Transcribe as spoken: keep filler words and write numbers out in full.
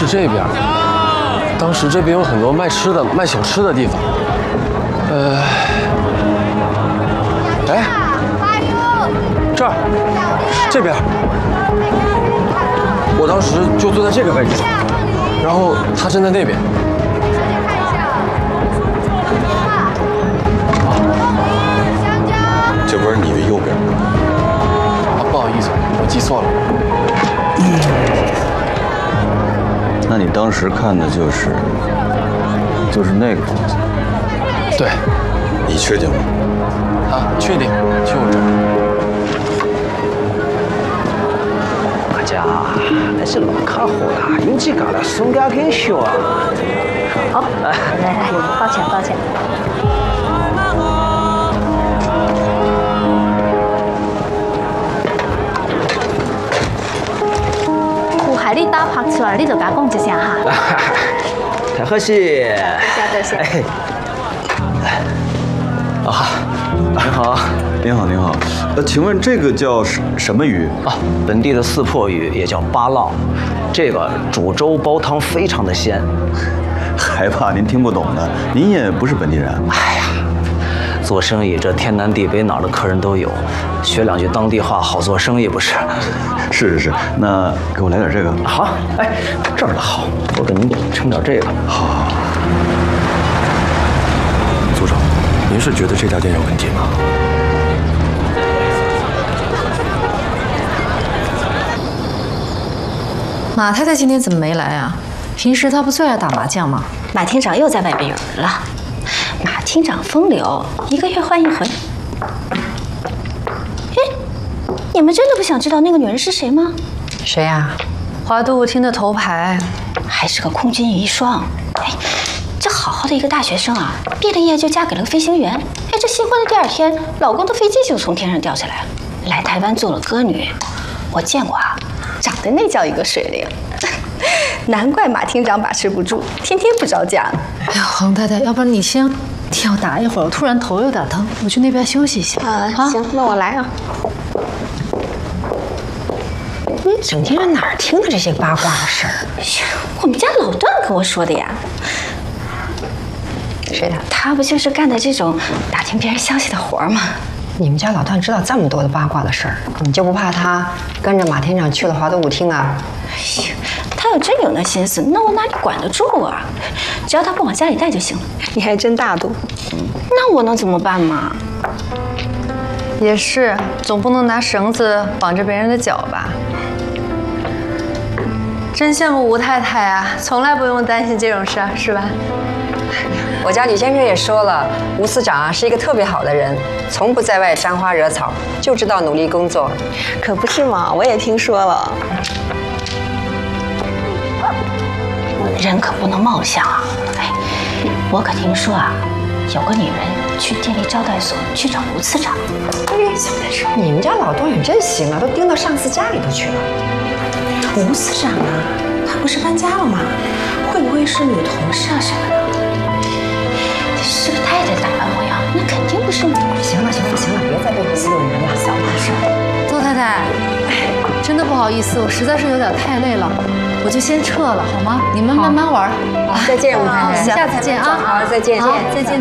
是这边。当时这边有很多卖吃的、卖小吃的地方。呃，哎，这儿，这边。我当时就坐在这个位置上，然后他站在那边。 这不是你的右边啊，不好意思，我记错了。 嗯，那你当时看的就是就是那个房子？ 对。 你确定吗？ 啊，确定，就这儿。 大家，那是老客户了，有几个了，送给给学啊。 好，来来，抱歉抱歉。 你打拍出来，你就甲我讲一声哈。 太可惜。 多谢多谢。 啊，您好，您好，您好。呃，请问这个叫什什么鱼啊？本地的四破鱼也叫八浪，这个煮粥煲汤非常的鲜。 害怕您听不懂呢？您也不是本地人。 哎呀，做生意这天南地北哪儿的客人都有，学两句当地话好做生意不是？ 是是是，那给我来点这个。 好，哎，这儿的好，我给您盛点这个。 好。 组长，您是觉得这家店有问题吗？ 马太太今天怎么没来啊？平时她不最爱打麻将吗？ 马厅长又在外边有人了。马厅长风流，一个月换一回。你们真的不想知道那个女人是谁吗？ 谁呀、啊？华都舞厅的头牌， 还是个空军遗孀。哎，这好好的一个大学生啊，毕了业就嫁给了个飞行员。哎，这新婚的第二天，老公的飞机就从天上掉下来了，来台湾做了歌女。我见过啊，长得那叫一个水灵。难怪马厅长把持不住，天天不着家。 哎呀，黄太太，要不然你先替我打一会儿，我突然头有点疼，我去那边休息一下。 啊，行，那我来啊。 你整天在哪儿听的这些八卦的事儿？ 我们家老段跟我说的呀。 谁的？ 他不就是干的这种打听别人消息的活吗？ 你们家老段知道这么多的八卦的事儿，你就不怕他跟着马厅长去了华都舞厅啊？ 哎呀，他要真有那心思，那我哪里管得住啊？只要他不往家里带就行了。 你还真大度。 那我能怎么办嘛？ 也是，总不能拿绳子绑着别人的脚吧？ 真羡慕吴太太啊，从来不用担心这种事儿，是吧？ 我家李先生也说了，吴司长啊是一个特别好的人，从不在外沾花惹草，就知道努力工作。 可不是嘛，我也听说了。 人可不能貌相啊！哎，我可听说啊，有个女人去电力招待所去找吴司长。哎，小点声！ 你们家老段也真行啊，都盯到上司家里头去了。 吴司长啊，他不是搬家了吗？会不会是女同事啊什么的？ 这是个太太打扮模样，那肯定不是女同事。 行了行了行了，别再背后议论人了，小点声。 周太太，哎，真的不好意思，我实在是有点太累了，我就先撤了，好吗？你们慢慢玩。 好，再见，吴太太， 下次见啊！ 好，再见， 好，再见。